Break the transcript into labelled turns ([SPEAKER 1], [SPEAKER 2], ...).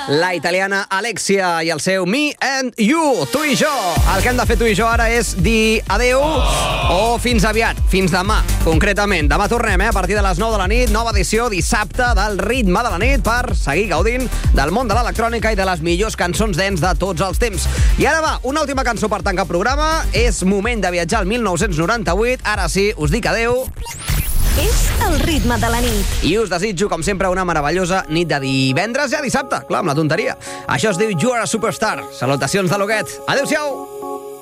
[SPEAKER 1] La italiana Alexia i el seu Me and You, tu i jo. El que hem de fer tu i jo ara és dir adeu o fins aviat, fins demà, concretament. Demà tornem, a partir de les 9 de la nit, nova edició dissabte del Ritme de la Nit per seguir gaudint del món de l'electrònica i de les millors cançons dance de tots els temps. I ara va, una última cançó per tancar el programa. És moment de viatjar al 1998. Ara sí, us dic adeu.
[SPEAKER 2] És el Ritme de la Nit.
[SPEAKER 1] I us desitjo, com sempre, una meravellosa nit de divendres i a dissabte. Clar, amb la tonteria. Això es diu You Are a Superstar. Salutacions de Loquet. Adéu-siau.